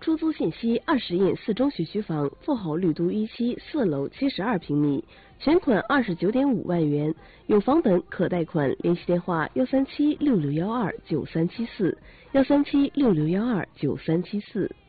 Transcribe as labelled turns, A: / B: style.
A: 出租信息：20印4中学区房，富豪绿都一期4楼72平米，全款29.5万元，有房本可贷款，联系电话13766129374，13766129374。